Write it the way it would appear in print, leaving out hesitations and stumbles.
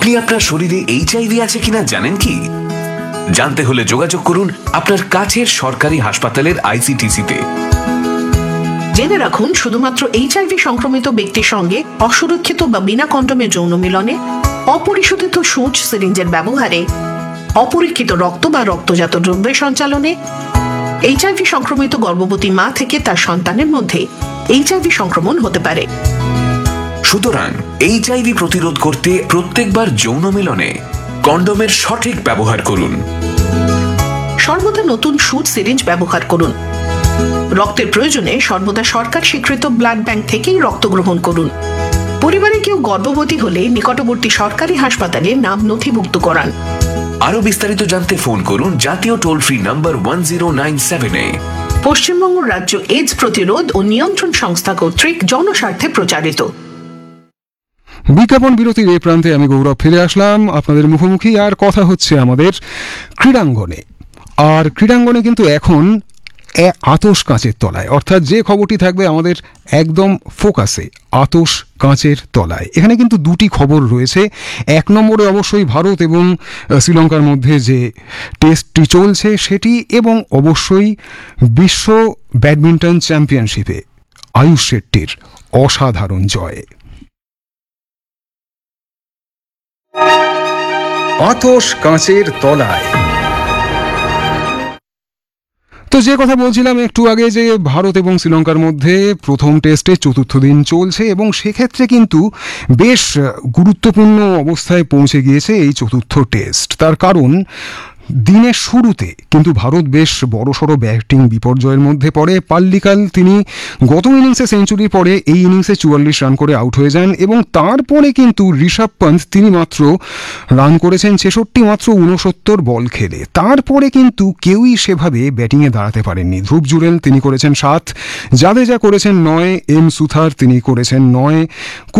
আপনি আপনার শরীরে এইচআইভি আছে কিনা জানেন কি? জানতে হলে যোগাযোগ করুন আপনার কাছের সরকারি হাসপাতালের আইসিটিসিতে। জেনে রাখুন, শুধুমাত্র এইচআইভি সংক্রমিত ব্যক্তির সঙ্গে অসুরক্ষিত বা বিনা কন্ডোমে যৌন মিলনে, অপরিশোধিত সূঁচ সিরিঞ্জের ব্যবহারে, অপরীক্ষিত রক্ত বা রক্তজাত দ্রব্যের সঞ্চালনে, এইচআইভি সংক্রমিত গর্ভবতী মা থেকে তার সন্তানের মধ্যে এইচআইভি সংক্রমণ হতে পারে। সুতরাং এইচআইভি প্রতিরোধ করতে প্রত্যেকবার যৌন মিলনে কন্ডোমের সঠিক ব্যবহার করুন। সর্বদা নতুন সূঁচ সিরিঞ্জ ব্যবহার করুন। রক্তের প্রয়োজনে সর্বদা সরকার স্বীকৃত ব্লাড ব্যাংক থেকেই রক্ত গ্রহণ করুন। পরিবারে কেউ গর্ভবতী হলে নিকটবর্তী সরকারি হাসপাতালে নাম নথিভুক্ত করান। আরো বিস্তারিত জানতে ফোন করুন জাতীয় টোল ফ্রি নম্বর 1097-এ। পশ্চিমবঙ্গ রাজ্য এইডস প্রতিরোধ ও নিয়ন্ত্রণ সংস্থা কর্তৃক জনস্বার্থে প্রচারিত। বিজ্ঞাপন বিরতির এই প্রান্তে আমি গৌরব ফিরে আসলাম আপনাদের মুখোমুখি। আর কথা হচ্ছে আমাদের ক্রীড়াঙ্গনে। আর ক্রীড়াঙ্গনে কিন্তু এখন আতশ কাঁচের তলায়, অর্থাৎ যে খবরটি থাকবে আমাদের একদম ফোকাসে, আতশ কাঁচের তলায়। এখানে কিন্তু দুটি খবর রয়েছে। এক নম্বরে অবশ্যই ভারত এবং শ্রীলঙ্কার মধ্যে যে টেস্টটি চলছে সেটি, এবং অবশ্যই বিশ্ব ব্যাডমিন্টন চ্যাম্পিয়নশিপে আয়ুষ শেট্টির অসাধারণ জয়। আতশ কাঁচের তলায়। তো যে কথা বলছিলাম একটু আগে, যে ভারত এবং শ্রীলঙ্কার মধ্যে প্রথম টেস্টে চতুর্থ দিন চলছে, এবং সেক্ষেত্রে কিন্তু বেশ গুরুত্বপূর্ণ অবস্থায় পৌঁছে গিয়েছে এই চতুর্থ টেস্ট। তার কারণ দিনের শুরুতে কিন্তু ভারত বেশ বড়সড় ব্যাটিং বিপর্যয়ের মধ্যে পড়ে। পাল্লিকাল তিনি গত ইনিংসে সেঞ্চুরির পরে এই ইনিংসে 44 রান করে আউট হয়ে যান, এবং তারপরে কিন্তু ঋষভ পন্থ তিনি মাত্র রান করেছেন 66, মাত্র 69 বল খেলে। তারপরে কিন্তু কেউই সেভাবে ব্যাটিংয়ে দাঁড়াতে পারেননি। ধ্রুব জুরেল তিনি করেছেন 7, জাদেজা করেছেন 9, এম সুথার তিনি করেছেন 9,